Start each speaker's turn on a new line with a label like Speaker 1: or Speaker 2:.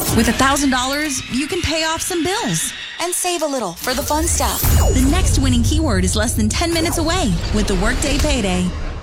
Speaker 1: With $1,000, you can pay off some bills.
Speaker 2: And save a little for the fun stuff.
Speaker 1: The next winning keyword is less than 10 minutes away with the Workday Payday.